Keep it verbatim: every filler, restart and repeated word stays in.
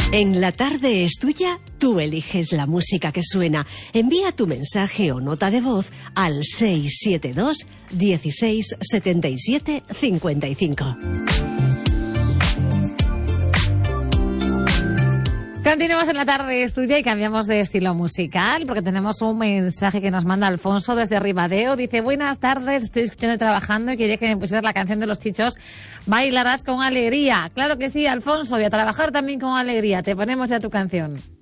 En La Tarde es Tuya, tú eliges la música que suena. Envía tu mensaje o nota de voz al seis siete dos, dieciséis, setenta y siete, cincuenta y cinco. Continuamos en La Tarde es Tuya y cambiamos de estilo musical porque tenemos un mensaje que nos manda Alfonso desde Ribadeo. Dice: buenas tardes, estoy escuchando y trabajando y quería que me pusieras la canción de Los Chichos, Bailarás con Alegría. Claro que sí, Alfonso, y a trabajar también con alegría. Te ponemos ya tu canción.